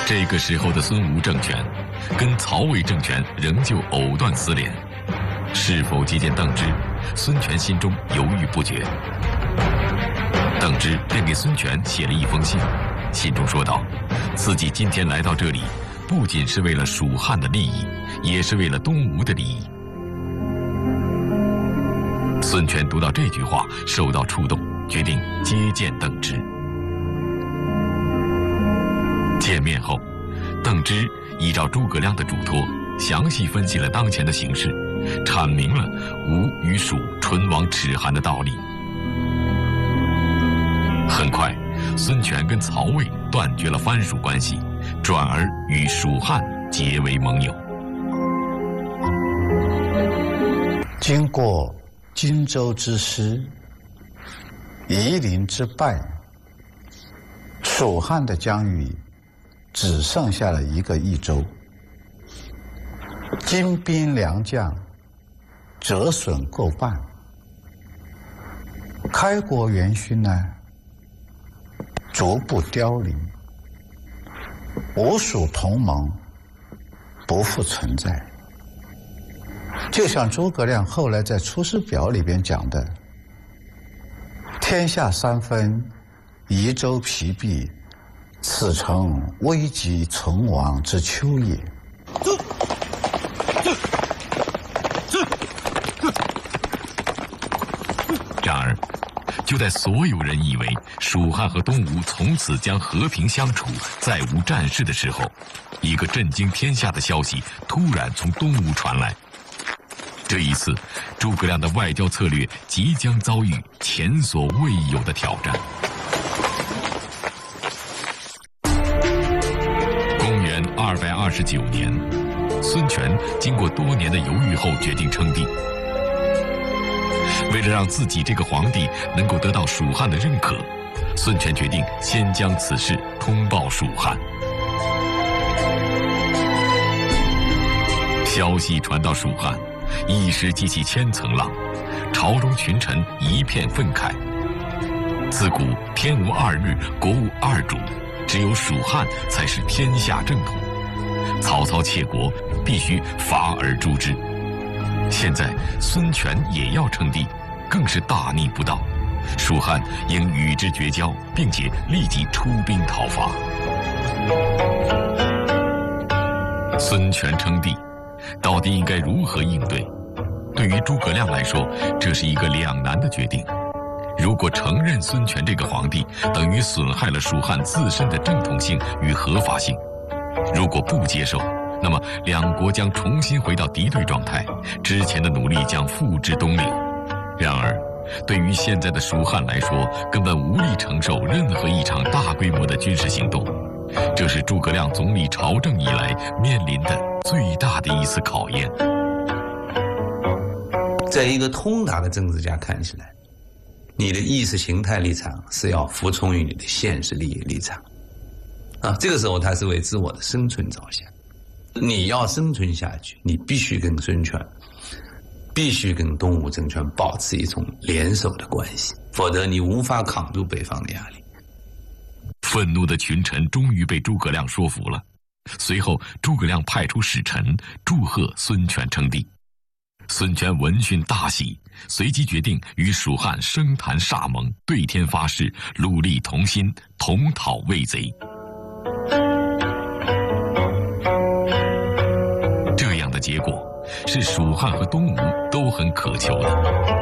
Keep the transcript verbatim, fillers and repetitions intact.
这个时候的孙吴政权，跟曹魏政权仍旧藕断丝连。是否接见邓芝，孙权心中犹豫不决。邓芝便给孙权写了一封信，信中说道：自己今天来到这里，不仅是为了蜀汉的利益，也是为了东吴的利益。孙权读到这句话，受到触动，决定接见邓芝。见面后，邓芝依照诸葛亮的嘱托，详细分析了当前的形势，阐明了吴与蜀唇亡齿寒的道理。很快，孙权跟曹魏断绝了藩属关系，转而与蜀汉结为盟友。 经过荆州之失、夷陵之败，蜀汉的疆域只剩下了一个益州。精兵良将折损过半，开国元勋呢逐步凋零，吴蜀同盟不复存在。就像诸葛亮后来在《出师表》里边讲的：“天下三分，夷州疲弊，此诚危急存亡之秋也。” 然而，就在所有人以为蜀汉和东吴从此将和平相处，再无战事的时候，一个震惊天下的消息突然从东吴传来。这一次，诸葛亮的外交策略即将遭遇前所未有的挑战。公元二百二十九年，孙权经过多年的犹豫后决定称帝。为了让自己这个皇帝能够得到蜀汉的认可，孙权决定先将此事通报蜀汉。消息传到蜀汉，一时激起千层浪，朝中群臣一片愤慨。自古天无二日，国无二主，只有蜀汉才是天下正统。曹操窃国，必须伐而诛之。现在孙权也要称帝，更是大逆不道。蜀汉应与之绝交，并且立即出兵讨伐。孙权称帝，到底应该如何应对？对于诸葛亮来说，这是一个两难的决定。如果承认孙权这个皇帝，等于损害了蜀汉自身的正统性与合法性；如果不接受，那么两国将重新回到敌对状态，之前的努力将付之东流。然而，对于现在的蜀汉来说，根本无力承受任何一场大规模的军事行动。这是诸葛亮总理朝政以来面临的最大的一次考验。 在一个通达的政治家看起来，你的意识形态立场是要服从于你的现实利益立场啊，这个时候他是为自我的生存着想。你要生存下去，你必须跟孙权，必须跟东吴政权保持一种联手的关系，否则你无法扛住北方的压力。 愤怒的群臣终于被诸葛亮说服了。随后，诸葛亮派出使臣祝贺孙权称帝。孙权闻讯大喜，随即决定与蜀汉生谈歃盟，对天发誓，戮力同心，同讨魏贼。这样的结果是蜀汉和东吴都很渴求的。